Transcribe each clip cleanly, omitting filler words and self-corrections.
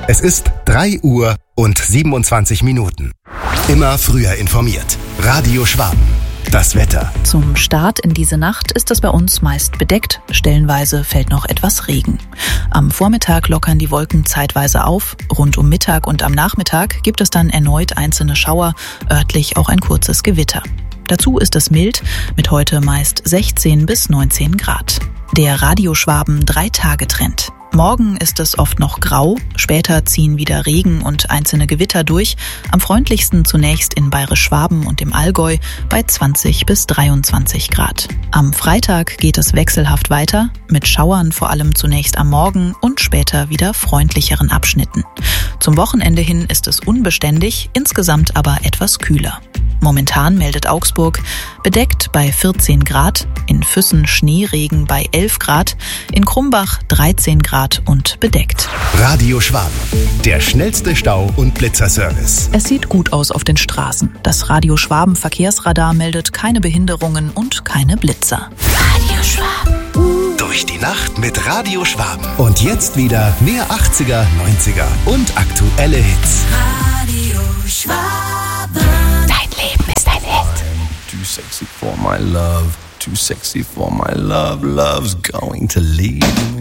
Es ist 3:27. Immer früher informiert. Radio Schwaben. Das Wetter. Zum Start in diese Nacht ist es bei uns meist bedeckt. Stellenweise fällt noch etwas Regen. Am Vormittag lockern die Wolken zeitweise auf. Rund um Mittag und am Nachmittag gibt es dann erneut einzelne Schauer, örtlich auch ein kurzes Gewitter. Dazu ist es mild, mit heute meist 16 bis 19 Grad. Der Radio Schwaben 3-Tage-Trend. Morgen ist es oft noch grau, später ziehen wieder Regen und einzelne Gewitter durch, am freundlichsten zunächst in Bayerisch-Schwaben und im Allgäu bei 20 bis 23 Grad. Am Freitag geht es wechselhaft weiter, mit Schauern vor allem zunächst am Morgen und später wieder freundlicheren Abschnitten. Zum Wochenende hin ist es unbeständig, insgesamt aber etwas kühler. Momentan meldet Augsburg bedeckt bei 14 Grad, in Füssen Schneeregen bei 11 Grad, in Krumbach 13 Grad und bedeckt. Radio Schwaben, der schnellste Stau- und Blitzerservice. Es sieht gut aus auf den Straßen. Das Radio Schwaben Verkehrsradar meldet keine Behinderungen und keine Blitzer. Radio Schwaben. Durch die Nacht mit Radio Schwaben. Und jetzt wieder mehr 80er, 90er und aktuelle Hits. Radio Schwaben. Dein Leben ist ein Hit. Too sexy for my love, too sexy for my love, love's going to leave me.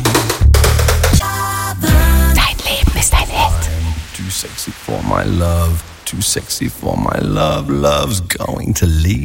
Dein Leben ist ein Hit. Too sexy for my love, too sexy for my love, love's going to leave me.